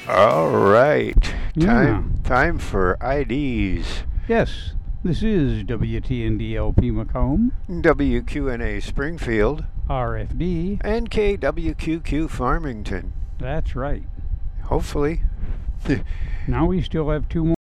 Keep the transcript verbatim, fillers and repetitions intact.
All right. Yeah. Time time for I Ds. Yes, this is W T N D L P Macomb, W Q N A Springfield, R F D. and K W Q Q Farmington. That's right. Hopefully. Now we still have two more.